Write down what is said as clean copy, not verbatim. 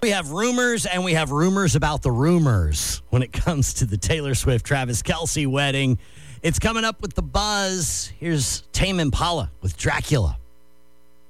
We have rumors, and we have rumors about the rumors when it comes to the Taylor Swift-Travis Kelce wedding. It's coming up with the buzz. Here's Tame Impala with Dracula.